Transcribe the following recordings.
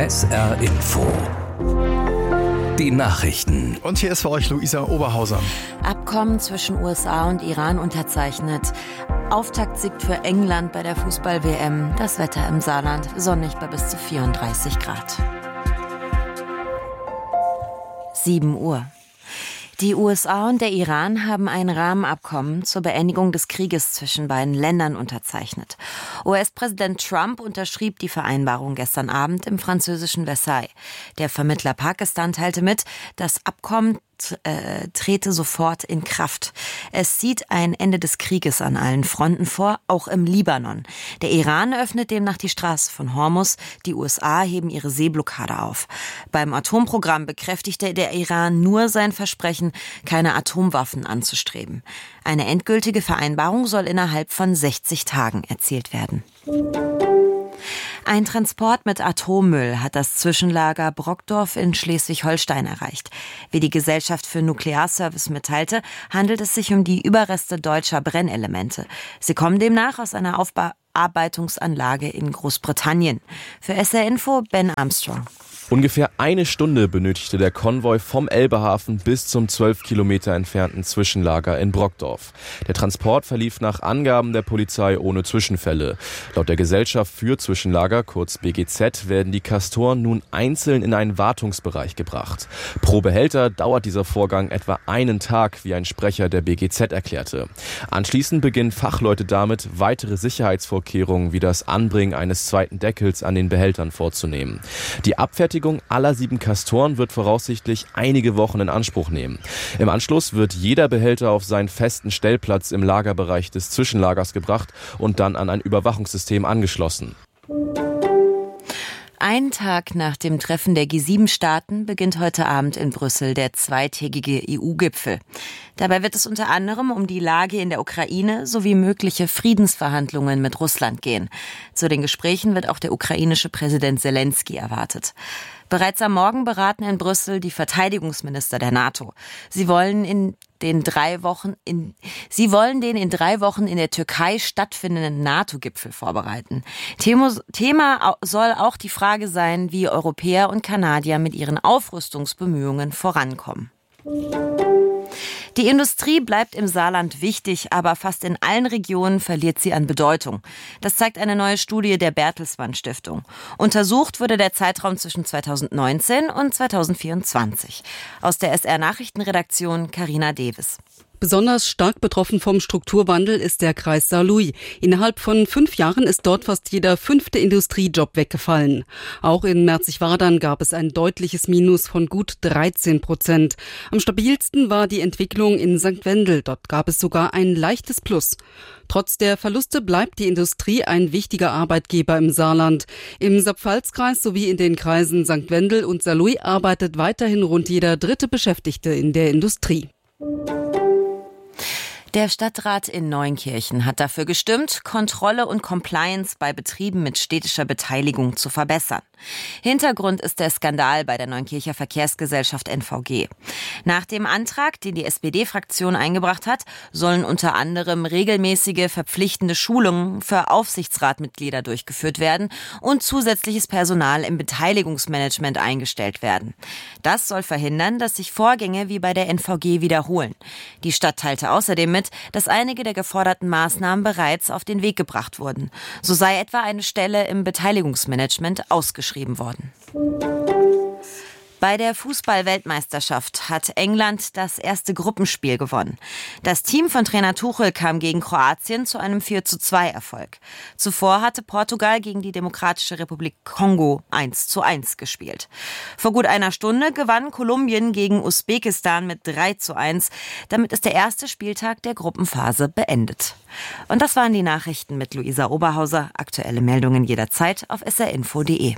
SR Info. Die Nachrichten. Und hier ist für euch Luisa Oberhauser. Abkommen zwischen USA und Iran unterzeichnet. Auftaktsieg für England bei der Fußball-WM. Das Wetter im Saarland sonnig bei bis zu 34 Grad. 7 Uhr. Die USA und der Iran haben ein Rahmenabkommen zur Beendigung des Krieges zwischen beiden Ländern unterzeichnet. US-Präsident Trump unterschrieb die Vereinbarung gestern Abend im französischen Versailles. Der Vermittler Pakistan teilte mit, das Abkommen trete sofort in Kraft. Es sieht ein Ende des Krieges an allen Fronten vor, auch im Libanon. Der Iran öffnet demnach die Straße von Hormuz. Die USA heben ihre Seeblockade auf. Beim Atomprogramm bekräftigte der Iran nur sein Versprechen, keine Atomwaffen anzustreben. Eine endgültige Vereinbarung soll innerhalb von 60 Tagen erzielt werden. Ein Transport mit Atommüll hat das Zwischenlager Brockdorf in Schleswig-Holstein erreicht. Wie die Gesellschaft für Nuklearservice mitteilte, handelt es sich um die Überreste deutscher Brennelemente. Sie kommen demnach aus einer Aufbearbeitungsanlage in Großbritannien. Für SR Info Ben Armstrong. Ungefähr eine Stunde benötigte der Konvoi vom Elbehafen bis zum 12 Kilometer entfernten Zwischenlager in Brockdorf. Der Transport verlief nach Angaben der Polizei ohne Zwischenfälle. Laut der Gesellschaft für Zwischenlager, kurz BGZ, werden die Castoren nun einzeln in einen Wartungsbereich gebracht. Pro Behälter dauert dieser Vorgang etwa einen Tag, wie ein Sprecher der BGZ erklärte. Anschließend beginnen Fachleute damit, weitere Sicherheitsvorkehrungen wie das Anbringen eines zweiten Deckels an den Behältern vorzunehmen. Die Abfertigung aller 7 Castoren wird voraussichtlich einige Wochen in Anspruch nehmen. Im Anschluss wird jeder Behälter auf seinen festen Stellplatz im Lagerbereich des Zwischenlagers gebracht und dann an ein Überwachungssystem angeschlossen. Ein Tag nach dem Treffen der G7-Staaten beginnt heute Abend in Brüssel der zweitägige EU-Gipfel. Dabei wird es unter anderem um die Lage in der Ukraine sowie mögliche Friedensverhandlungen mit Russland gehen. Zu den Gesprächen wird auch der ukrainische Präsident Zelensky erwartet. Bereits am Morgen beraten in Brüssel die Verteidigungsminister der NATO. Sie wollen den in 3 Wochen in der Türkei stattfindenden NATO-Gipfel vorbereiten. Thema soll auch die Frage sein, wie Europäer und Kanadier mit ihren Aufrüstungsbemühungen vorankommen. Die Industrie bleibt im Saarland wichtig, aber fast in allen Regionen verliert sie an Bedeutung. Das zeigt eine neue Studie der Bertelsmann Stiftung. Untersucht wurde der Zeitraum zwischen 2019 und 2024. Aus der SR Nachrichtenredaktion Carina Deves. Besonders stark betroffen vom Strukturwandel ist der Kreis Saarlouis. Innerhalb von 5 Jahren ist dort fast jeder 5. Industriejob weggefallen. Auch in Merzig-Wadern gab es ein deutliches Minus von gut 13%. Am stabilsten war die Entwicklung in St. Wendel. Dort gab es sogar ein leichtes Plus. Trotz der Verluste bleibt die Industrie ein wichtiger Arbeitgeber im Saarland. Im Saarpfalz-Kreis sowie in den Kreisen St. Wendel und Saarlouis arbeitet weiterhin rund jeder 3. Beschäftigte in der Industrie. Der Stadtrat in Neunkirchen hat dafür gestimmt, Kontrolle und Compliance bei Betrieben mit städtischer Beteiligung zu verbessern. Hintergrund ist der Skandal bei der Neunkircher Verkehrsgesellschaft NVG. Nach dem Antrag, den die SPD-Fraktion eingebracht hat, sollen unter anderem regelmäßige verpflichtende Schulungen für Aufsichtsratmitglieder durchgeführt werden und zusätzliches Personal im Beteiligungsmanagement eingestellt werden. Das soll verhindern, dass sich Vorgänge wie bei der NVG wiederholen. Die Stadt teilte außerdem mit, dass einige der geforderten Maßnahmen bereits auf den Weg gebracht wurden. So sei etwa eine Stelle im Beteiligungsmanagement ausgeschrieben worden. Bei der Fußball-Weltmeisterschaft hat England das erste Gruppenspiel gewonnen. Das Team von Trainer Tuchel kam gegen Kroatien zu einem 4:2-Erfolg. Zuvor hatte Portugal gegen die Demokratische Republik Kongo 1:1 gespielt. Vor gut einer Stunde gewann Kolumbien gegen Usbekistan mit 3:1. Damit ist der erste Spieltag der Gruppenphase beendet. Und das waren die Nachrichten mit Luisa Oberhauser. Aktuelle Meldungen jederzeit auf srinfo.de.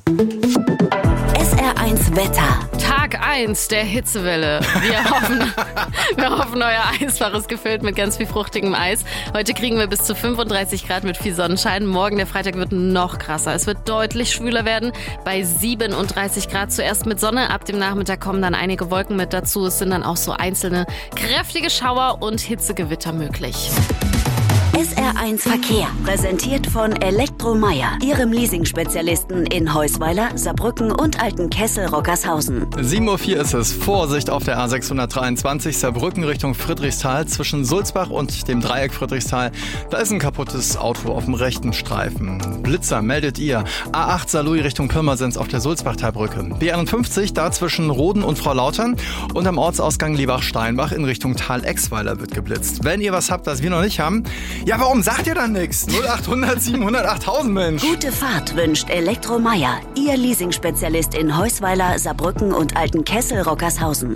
SR1 Wetter. Tag 1 der Hitzewelle. Wir hoffen, euer Eisfach ist gefüllt mit ganz viel fruchtigem Eis. Heute kriegen wir bis zu 35 Grad mit viel Sonnenschein. Morgen, der Freitag, wird noch krasser. Es wird deutlich schwüler werden bei 37 Grad. Zuerst mit Sonne, ab dem Nachmittag kommen dann einige Wolken mit dazu. Es sind dann auch so einzelne kräftige Schauer und Hitzegewitter möglich. SR1 Verkehr, präsentiert von Elektromeier, Ihrem Leasing-Spezialisten in Heusweiler, Saarbrücken und Altenkessel-Rockershausen. 7:04 Uhr ist es. Vorsicht auf der A623 Saarbrücken Richtung Friedrichsthal zwischen Sulzbach und dem Dreieck Friedrichsthal. Da ist ein kaputtes Auto auf dem rechten Streifen. Blitzer meldet ihr. A8 Saarlouis Richtung Pirmasens auf der Sulzbachtalbrücke. B51 da zwischen Roden und Frau Lautern und am Ortsausgang Liebach-Steinbach in Richtung Tal-Exweiler wird geblitzt. Wenn ihr was habt, das wir noch nicht haben, ja, warum sagt ihr dann nichts? 0800 700 8000, Mensch. Gute Fahrt wünscht Elektromeier, Ihr Leasing-Spezialist in Heusweiler, Saarbrücken und Altenkessel-Rockershausen.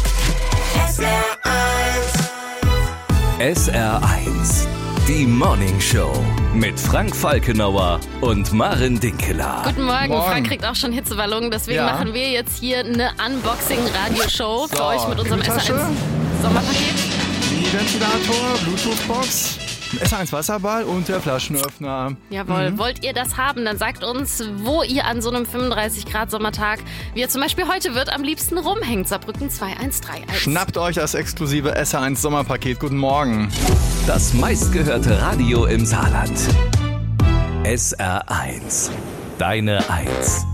SR1, die Morning Show mit Frank Falkenauer und Maren Dinkeler. Guten Morgen. Frank kriegt auch schon Hitzewallungen, deswegen machen wir jetzt hier eine Unboxing-Radio-Show für euch mit unserem SR1-Sommerpaket. Ventilator, Bluetooth-Box, SR1 Wasserball und der Flaschenöffner. Jawohl. Wollt ihr das haben, dann sagt uns, wo ihr an so einem 35-Grad-Sommertag, wie er zum Beispiel heute wird, am liebsten rumhängt. Saarbrücken 2131. Schnappt euch das exklusive SR1 Sommerpaket. Guten Morgen. Das meistgehörte Radio im Saarland. SR1, deine Eins.